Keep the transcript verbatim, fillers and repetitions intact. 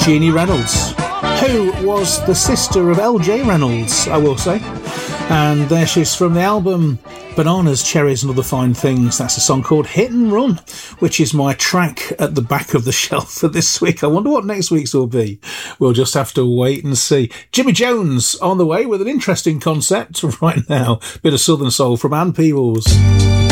Jeannie Reynolds, who was the sister of L J Reynolds, I will say. And there she's from the album Bananas, Cherries and Other Fine Things. That's a song called Hit and Run, which is my track at the back of the shelf for this week. I wonder what next week's will be. We'll just have to wait and see. Jimmy Jones on the way with an interesting concept right now. Bit of Southern Soul from Ann Peebles.